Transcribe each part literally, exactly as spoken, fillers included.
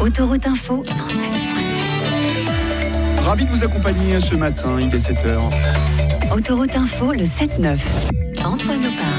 Autoroute Info cent sept point sept. Ravi de vous accompagner ce matin, il est sept heures. Autoroute Info, le sept neuf. Antoine Opar.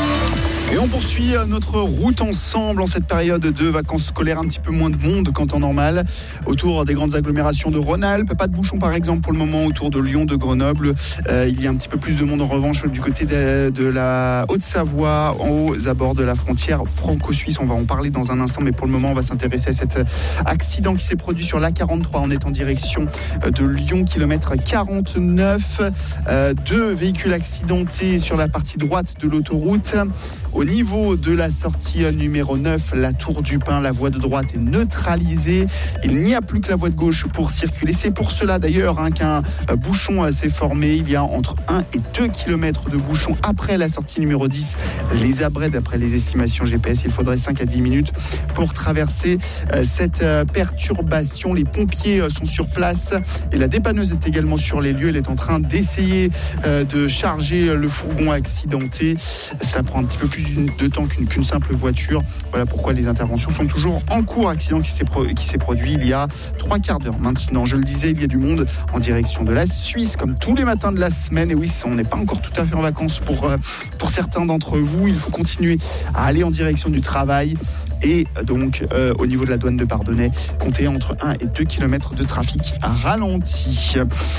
Et on poursuit notre route ensemble en cette période de vacances scolaires, un petit peu moins de monde qu'en temps normal. Autour des grandes agglomérations de Rhône-Alpes, pas de bouchons par exemple pour le moment autour de Lyon, de Grenoble. Euh, il y a un petit peu plus de monde en revanche du côté de, de la Haute-Savoie, aux abords de la frontière franco-suisse. On va en parler dans un instant, mais pour le moment on va s'intéresser à cet accident qui s'est produit sur l'A quarante-trois. On est en direction de Lyon, kilomètre quarante-neuf. Euh, deux véhicules accidentés sur la partie droite de l'autoroute. Au niveau de la sortie numéro neuf, la Tour du Pin, la voie de droite est neutralisée. Il n'y a plus que la voie de gauche pour circuler. C'est pour cela d'ailleurs hein, qu'un bouchon s'est formé. Il y a entre un et deux kilomètres de bouchon après la sortie numéro dix. Les Abrets, d'après les estimations G P S, il faudrait cinq à dix minutes pour traverser cette perturbation. Les pompiers sont sur place et la dépanneuse est également sur les lieux. Elle est en train d'essayer de charger le fourgon accidenté. Ça prend un petit peu plus de temps qu'une, qu'une simple voiture. Voilà pourquoi les interventions sont toujours en cours. Accident qui s'est, pro, qui s'est produit il y a trois quarts d'heure maintenant. Je le disais, il y a du monde en direction de la Suisse, comme tous les matins de la semaine. Et oui, on n'est pas encore tout à fait en vacances pour, pour certains d'entre vous. Il faut continuer à aller en direction du travail. Et donc, euh, au niveau de la douane de Pardonnay, comptez entre un et deux kilomètres de trafic ralenti.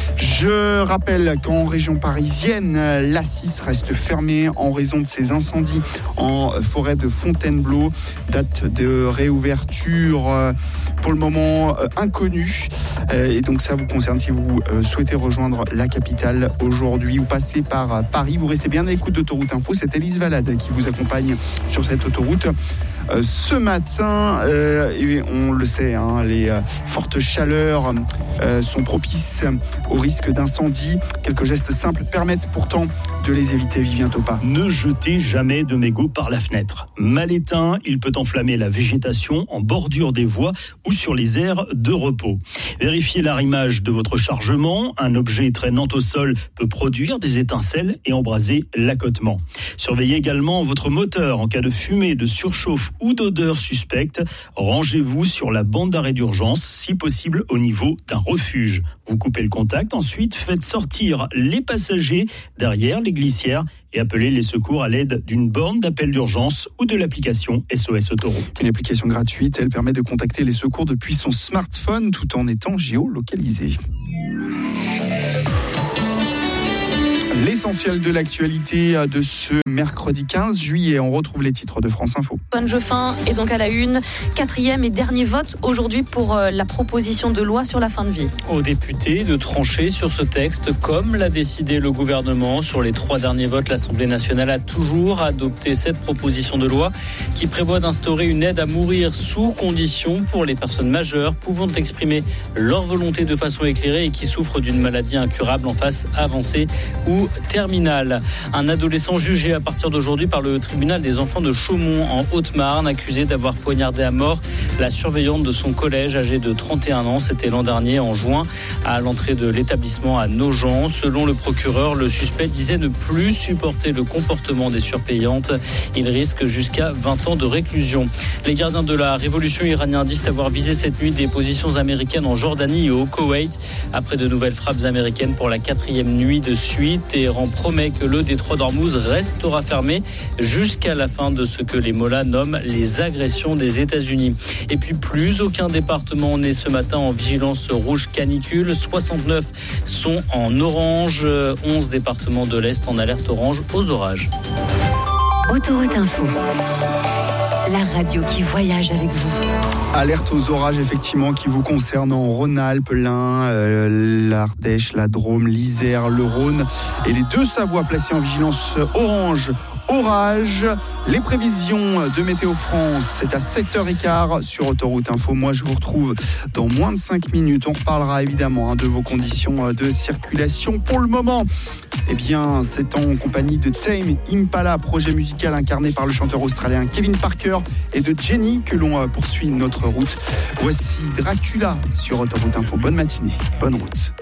Je rappelle qu'en région parisienne, l'A six reste fermée en raison de ces incendies en forêt de Fontainebleau. Date de réouverture euh, pour le moment euh, inconnue. Euh, et donc, ça vous concerne si vous euh, souhaitez rejoindre la capitale aujourd'hui ou passer par euh, Paris. Vous restez bien à l'écoute d'Autoroute Info. C'est Élise Valade qui vous accompagne sur cette autoroute. Euh, ce matin, euh, et on le sait, hein, les euh, fortes chaleurs euh, sont propices au risque d'incendie. Quelques gestes simples permettent pourtant de les éviter. Vivien Topa. Ne jetez jamais de mégots par la fenêtre. Mal éteint, il peut enflammer la végétation en bordure des voies ou sur les aires de repos. Vérifiez l'arrimage de votre chargement. Un objet traînant au sol peut produire des étincelles et embraser l'accotement. Surveillez également votre moteur en cas de fumée, de surchauffe ou d'odeur suspecte. Rangez-vous sur la bande d'arrêt d'urgence, si possible au niveau d'un refuge. Vous coupez le contact, ensuite faites sortir les passagers derrière les glissières et appelez les secours à l'aide d'une borne d'appel d'urgence ou de l'application S O S Autoroute. Une application gratuite, elle permet de contacter les secours depuis son smartphone tout en étant géolocalisé. L'essentiel de l'actualité de ce mercredi quinze juillet. On retrouve les titres de France Info. Antoine Jeffin est donc à la une. Quatrième et dernier vote aujourd'hui pour la proposition de loi sur la fin de vie. Aux députés de trancher sur ce texte, comme l'a décidé le gouvernement. Sur les trois derniers votes, l'Assemblée nationale a toujours adopté cette proposition de loi qui prévoit d'instaurer une aide à mourir sous condition pour les personnes majeures pouvant exprimer leur volonté de façon éclairée et qui souffrent d'une maladie incurable en phase avancée ou terminale. Un adolescent jugé à partir d'aujourd'hui par le tribunal des enfants de Chaumont en Haute-Marne, accusé d'avoir poignardé à mort la surveillante de son collège âgée de trente et un ans. C'était l'an dernier en juin à l'entrée de l'établissement à Nogent. Selon le procureur, le suspect disait ne plus supporter le comportement des surveillantes. Il risque jusqu'à vingt ans de réclusion. Les gardiens de la révolution iranienne disent avoir visé cette nuit des positions américaines en Jordanie et au Koweït après de nouvelles frappes américaines pour la quatrième nuit de suite. Téhéran promet que le détroit d'Ormuz restera fermé jusqu'à la fin de ce que les mollahs nomment les agressions des États-Unis. Et puis plus aucun département n'est ce matin en vigilance rouge canicule. soixante-neuf sont en orange. onze départements de l'Est en alerte orange aux orages. Autoroute Info. La radio qui voyage avec vous. Alerte aux orages, effectivement, qui vous concernent en Rhône-Alpes, l'Ain, euh, l'Ardèche, la Drôme, l'Isère, le Rhône et les deux Savoies placées en vigilance orange. Orage, les prévisions de Météo France, c'est à sept heures quinze sur Autoroute Info. Moi, je vous retrouve dans moins de cinq minutes. On reparlera évidemment hein, de vos conditions de circulation. Pour le moment, eh bien, c'est en compagnie de Tame Impala, projet musical incarné par le chanteur australien Kevin Parker et de Jenny que l'on poursuit notre route. Voici Dracula sur Autoroute Info. Bonne matinée, bonne route.